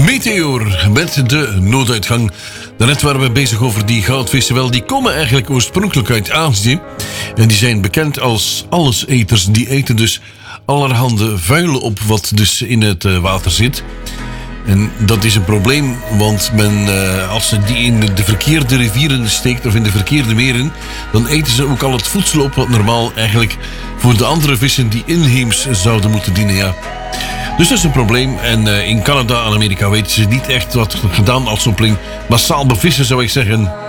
Meteor met de nooduitgang. Daarnet waren we bezig over die goudvissen. Wel, die komen eigenlijk oorspronkelijk uit Azië. En die zijn bekend als alleseters. Die eten dus allerhande vuil op wat dus in het water zit. En dat is een probleem, want als ze die in de verkeerde rivieren steekt of in de verkeerde meren, dan eten ze ook al het voedsel op wat normaal eigenlijk voor de andere vissen die inheems zouden moeten dienen, ja. Dus dat is een probleem. En in Canada en Amerika weten ze niet echt wat gedaan als zo'n pling massaal bevissen, zou ik zeggen.